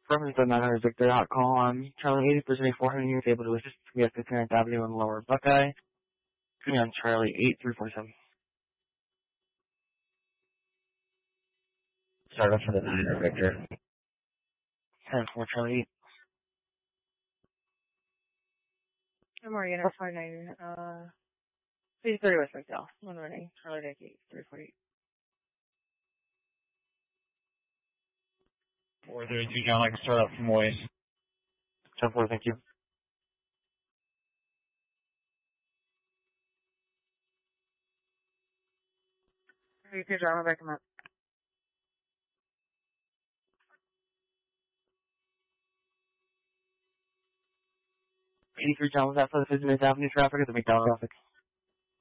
Reference to 900 Victor hot call on Charlie 80% 400 units able to assist me at 59th Avenue and Lower Buckeye. Coming on Charlie 8347. Start off for the 900 Victor. 10-4 Charlie 8. Good morning, Unit 49, please 30 West Hotel. One running, Charlie Yankee, 348. 432 John, I can start up from Waze. 10-4, thank you. You can drive back him up. 83 John, was that for the 59th Avenue traffic or the McDowell traffic?